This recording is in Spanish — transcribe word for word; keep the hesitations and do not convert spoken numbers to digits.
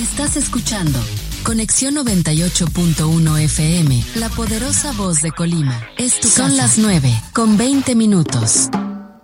Estás escuchando Conexión noventa y ocho punto uno F M, la poderosa voz de Colima. Es tu Son casa. Las nueve, con veinte minutos.